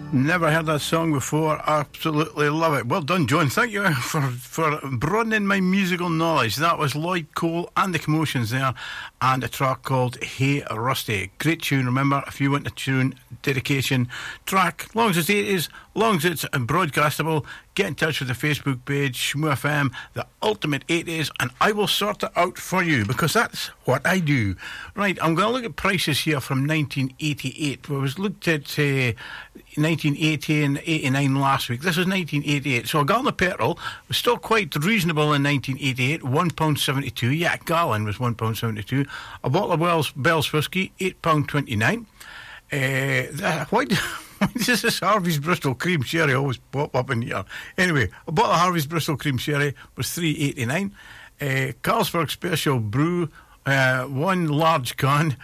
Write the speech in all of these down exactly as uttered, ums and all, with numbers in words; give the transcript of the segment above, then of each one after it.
Never heard that song before. Absolutely love it. Well done, John. Thank you for, for broadening my musical knowledge. That was Lloyd Cole and the Commotions there, and a track called Hey Rusty. Great tune. Remember, if you want a tune dedication track, long as it's eighties, long as it's broadcastable, get in touch with the Facebook page, Shmoo F M, the ultimate eighties, and I will sort it out for you, because that's what I do. Right, I'm going to look at prices here from nineteen eighty-eight. We was looked at uh, nineteen eighty and eighty-nine last week. This is nineteen eighty-eight. So a gallon of petrol was still quite reasonable in nineteen eighty-eight, one pound seventy-two. Yeah, a gallon was one pound seventy-two. A bottle of Wells, Bell's whiskey, eight pound twenty-nine. Uh, that, why, do, why does this Harvey's Bristol Cream Sherry always pop up in here? Anyway, a bottle of Harvey's Bristol Cream Sherry was three pounds eighty-nine. Uh, Carlsberg Special Brew, uh, one large can,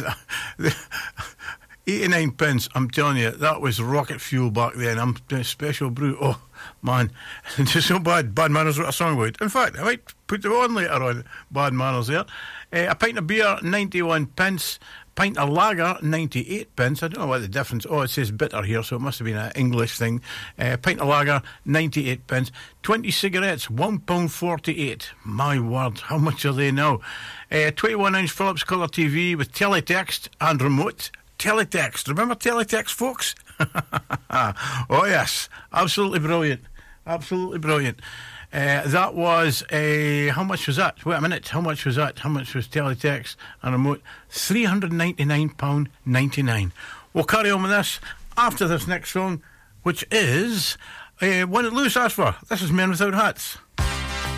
eighty-nine pence. I'm telling you, that was rocket fuel back then. I'm uh, Special Brew. Oh, man. It's so bad. Bad Manners wrote a song about it. In fact, I might put it on later on. Bad Manners there. Uh, a pint of beer, ninety-one pence. Pint of lager, ninety-eight pence. I don't know what the difference. Oh, it says bitter here, so it must have been an English thing. Uh, pint of lager, ninety-eight pence. twenty cigarettes, one pound forty-eight. My word, how much are they now? Uh, twenty-one inch Philips colour T V with teletext and remote. Teletext. Remember teletext, folks? Oh, yes. Absolutely brilliant. Absolutely brilliant. Uh, that was a... How much was that? Wait a minute. How much was that? How much was teletext and remote? three hundred ninety-nine pounds ninety-nine. We'll carry on with this after this next song, which is uh, one that Lewis asked for. This is Men Without Hats.